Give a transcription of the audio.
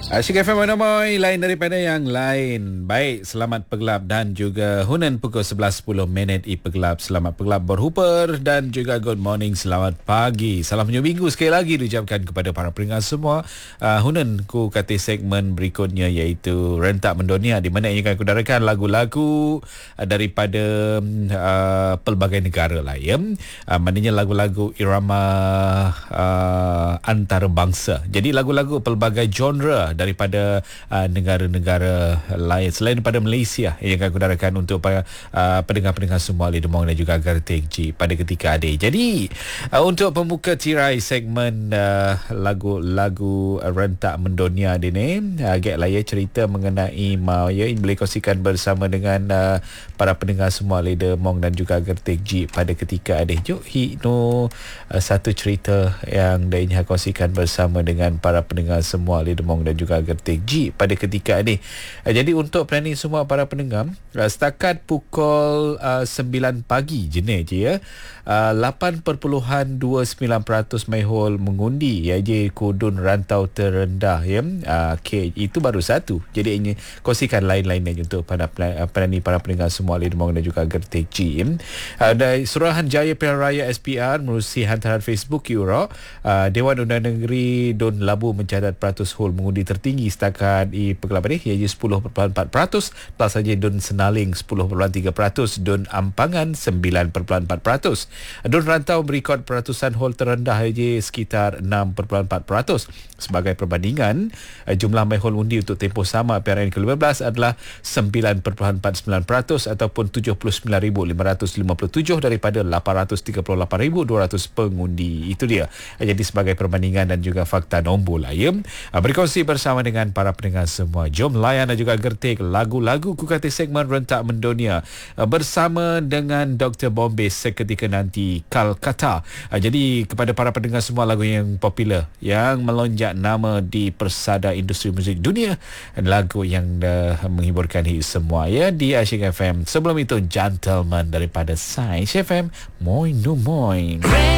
Asyik FM Monomoy, lain daripada yang lain. Baik, selamat pegelap dan juga Hunan pukul 11.10 pegelap. Selamat pegelap berhuper dan juga good morning, selamat pagi. Salam hujung minggu sekali lagi diucapkan kepada para pendengar semua. Hunan ku kata segmen berikutnya iaitu Rentak Mendunia, di mana ia akan kudarakan lagu-lagu daripada pelbagai negara lah ya. Maknanya lagu-lagu irama antarabangsa. Jadi lagu-lagu pelbagai genre daripada negara-negara lain selain daripada Malaysia yang akan kudarakan untuk pendengar-pendengar semua di Demong dan juga Gertik G pada ketika adik. Jadi untuk pembuka tirai segmen lagu-lagu Rentak Mendunia ini, agak lah ya cerita mengenai mau ya boleh kongsikan bersama dengan para pendengar semua di Demong dan juga Gertik G pada ketika adik. Jom hino satu cerita yang dia kongsikan bersama dengan para pendengar semua di Demong dan juga Gertik G pada ketika ini. Jadi untuk planning semua para pendengar, setakat pukul 9 pagi jenis je ya, 8.29% maihol mengundi ya je kodon rantau terendah ya. Okay, itu baru satu. Jadi ini kongsikan lain-lainnya untuk para planning para pendengar semua di Demong dan juga Gertik G. Dari Suruhanjaya Pilihan Raya SPR menerusi hantaran Facebook Euro, Dewan Undang Negeri Don Labu mencatat peratus hol mengundi tertinggi setakat di pegelap ini iaitu 10.4%, plus saja Don Senaling 10.3%, Don Ampangan 9.4%. Don Rantau berikod peratusan hol terendah iaitu sekitar 6.4%. Sebagai perbandingan, jumlah maihol undi untuk tempoh sama PRN ke-15 adalah 9.49% ataupun 79,557 daripada 838,200 pengundi. Itu dia. Jadi sebagai perbandingan dan juga fakta nombor lah ya. Berkongsi bersama dengan para pendengar semua. Jom layan dan juga gertik lagu-lagu kukati segmen Rentak Mendunia bersama dengan Dr. Bombay seketika nanti Calcutta. Jadi kepada para pendengar semua, lagu yang popular yang melonjak nama di persada industri muzik dunia, lagu yang menghiburkan semua ya di Asyik FM. Sebelum itu Gentleman daripada Saiz FM. Moin no moin.